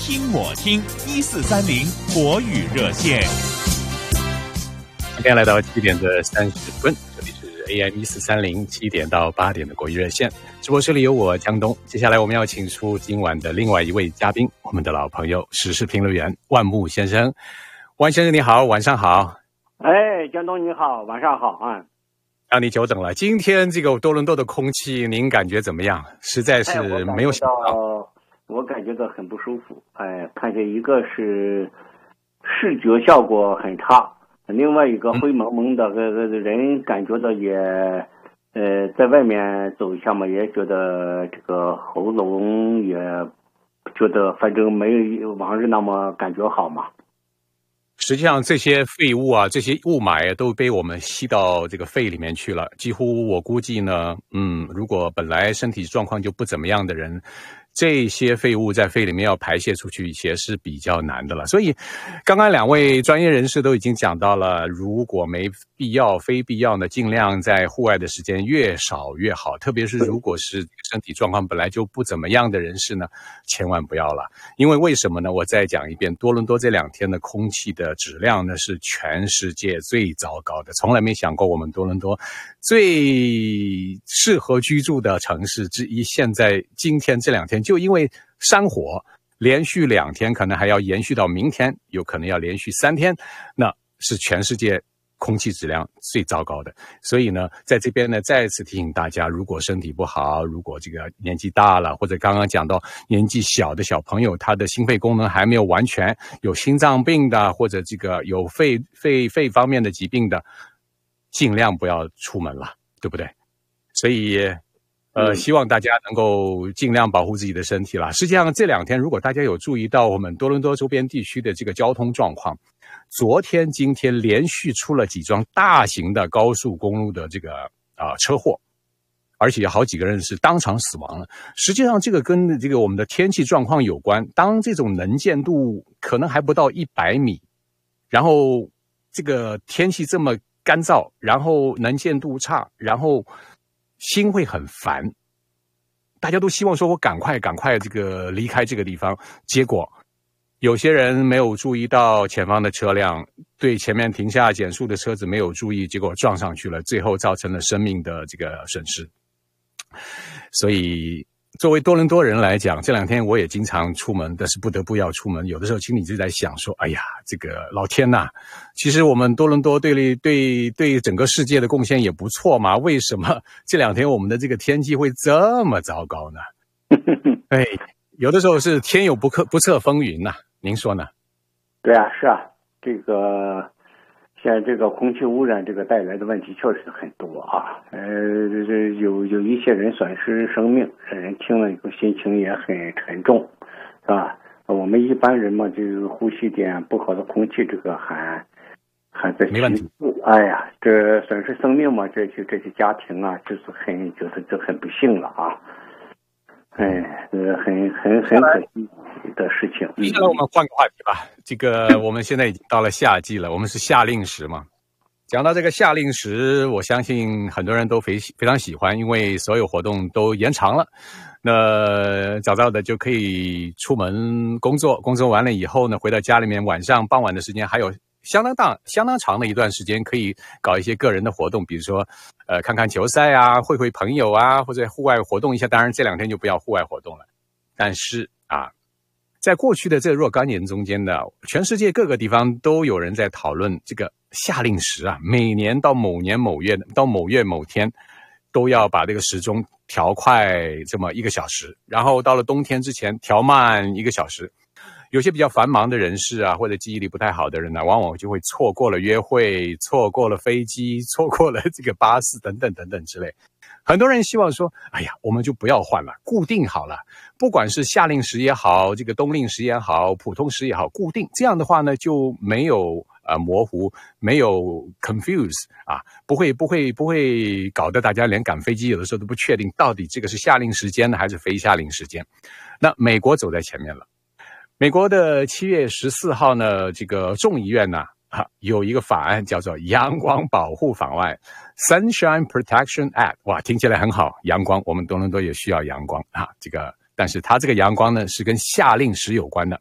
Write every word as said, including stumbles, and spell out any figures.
听我听一四三零国语热线。 今天来到七点的三十分，这里是 A M 一四三零七点到八点的国语热线直播室里有我江东。接下来我们要请出今晚的另外一位嘉宾，我们的老朋友时事评论员万木先生。万先生你好，晚上好。 哎，江东你好，晚上好啊。 让你久等了。今天这个多伦多的空气您感觉怎么样？实在是没有想到、 哎、我感觉到很不舒服。哎，看见一个是视觉效果很差，另外一个灰蒙蒙的，嗯、人感觉到也呃在外面走一下嘛，也觉得这个喉咙也觉得反正没有往日那么感觉好嘛。 实际上这些废物啊，这些雾霾都被我们吸到这个肺里面去了。几乎我估计呢，嗯，如果本来身体状况就不怎么样的人，这些废物在肺里面要排泄出去也是比较难的了。所以刚刚两位专业人士都已经讲到了，如果没必要非必要呢，尽量在户外的时间越少越好，特别是如果是身体状况本来就不怎么样的人士呢，千万不要了。因为为什么呢？我再讲一遍，多伦多这两天的空气的质量呢是全世界最糟糕的，从来没想过我们多伦多最适合居住的城市之一，现在今天这两天就因为山火连续两天，可能还要延续到明天，有可能要连续三天，那是全世界空气质量最糟糕的。所以呢，在这边呢再次提醒大家，如果身体不好，如果这个年纪大了，或者刚刚讲到年纪小的小朋友，他的心肺功能还没有完全，有心脏病的，或者这个有肺肺肺方面的疾病的，尽量不要出门了，对不对？所以呃，希望大家能够尽量保护自己的身体啦。实际上这两天如果大家有注意到我们多伦多周边地区的这个交通状况，昨天今天连续出了几桩大型的高速公路的这个啊、呃、车祸，而且有好几个人是当场死亡了。实际上这个跟这个我们的天气状况有关，当这种能见度可能还不到一百米，然后这个天气这么干燥，然后能见度差，然后心会很烦，大家都希望说我赶快赶快这个离开这个地方，结果有些人没有注意到前方的车辆，对前面停下减速的车子没有注意，结果撞上去了，最后造成了生命的这个损失。所以作为多伦多人来讲，这两天我也经常出门，但是不得不要出门，有的时候心里就在想说，哎呀，这个老天呐，其实我们多伦多对对对整个世界的贡献也不错嘛，为什么这两天我们的这个天气会这么糟糕呢？哎，有的时候是天有不测不测风云呐、啊，您说呢？ 对啊，是啊，这个现在这个空气污染这个带来的问题确实很多啊，呃，有有一些人损失生命，人听了以后心情也很沉重，是吧？我们一般人嘛，就是呼吸点不好的空气，这个还还在没问题。 哎呀，这损失生命嘛，这些这些家庭啊，就是很就是这很不幸了啊。哎，呃，很很很可惜的事情。 接下来我们换个话题吧。这个我们现在已经到了夏季了，我们是夏令时嘛。讲到这个夏令时，我相信很多人都非非常喜欢，因为所有活动都延长了。那早早的就可以出门工作，工作完了以后呢，回到家里面，晚上傍晚的时间还有相当大、相当长的一段时间，可以搞一些个人的活动，比如说，呃，看看球赛啊，会会朋友啊，或者户外活动一下。当然，这两天就不要户外活动了。但是啊，在过去的这若干年中间呢，全世界各个地方都有人在讨论这个夏令时啊，每年到某年某月到某月某天，都要把这个时钟调快这么一个小时，然后到了冬天之前调慢一个小时。有些比较繁忙的人士啊，或者记忆力不太好的人呢、啊，往往就会错过了约会，错过了飞机，错过了这个巴士等等等等之类。很多人希望说，哎呀，我们就不要换了，固定好了，不管是夏令时也好，这个冬令时也好，普通时也好，固定，这样的话呢，就没有呃模糊，没有 confuse 啊，不会不会不会搞得大家连赶飞机有的时候都不确定到底这个是夏令时间呢还是非夏令时间。那美国走在前面了。美国的七月十四号呢，这个众议院呢、啊、有一个法案叫做阳光保护法案 Sunshine Protection Act， 哇，听起来很好，阳光，我们多伦多也需要阳光啊。这个，但是它这个阳光呢是跟夏令时有关的，